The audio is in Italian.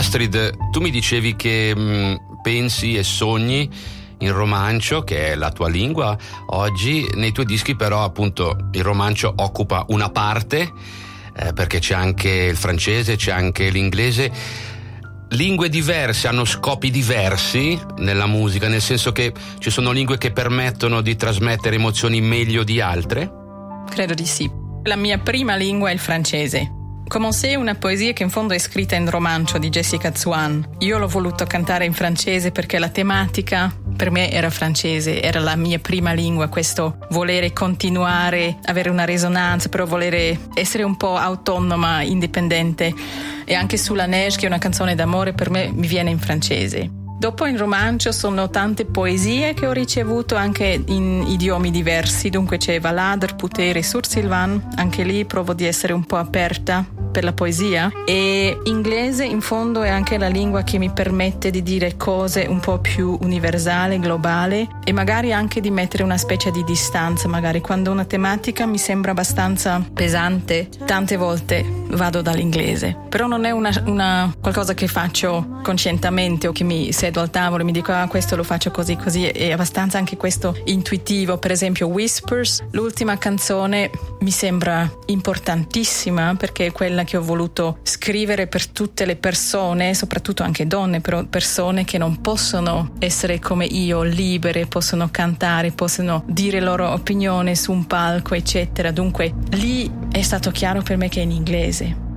Astrid, tu mi dicevi che pensi e sogni in romancio, che è la tua lingua oggi. Nei tuoi dischi però appunto il romancio occupa una parte, perché c'è anche il francese, c'è anche l'inglese. Lingue diverse hanno scopi diversi nella musica, nel senso che ci sono lingue che permettono di trasmettere emozioni meglio di altre? Credo di sì. La mia prima lingua è il francese. Commencé, una poesia che in fondo è scritta in romancio di Jessica Swan. Io l'ho voluto cantare in francese perché la tematica per me era francese, era la mia prima lingua, questo volere continuare, avere una risonanza, però volere essere un po' autonoma, indipendente. E anche Sulla Neige, che è una canzone d'amore, per me mi viene in francese. Dopo in romancio sono tante poesie che ho ricevuto anche in idiomi diversi, dunque c'è Valadr, Putere, Sur-Silvan, anche lì provo di essere un po' aperta per la poesia, e inglese in fondo è anche la lingua che mi permette di dire cose un po' più universale, globale, e magari anche di mettere una specie di distanza. Magari quando una tematica mi sembra abbastanza pesante, tante volte vado dall'inglese, però non è una qualcosa che faccio coscientemente o che mi sedo al tavolo e mi dico questo lo faccio così, è abbastanza anche questo intuitivo. Per esempio Whispers, l'ultima canzone, mi sembra importantissima perché è quella che ho voluto scrivere per tutte le persone, soprattutto anche donne, però persone che non possono essere come io, libere, possono cantare, possono dire loro opinione su un palco, eccetera. Dunque lì è stato chiaro per me che è in inglese.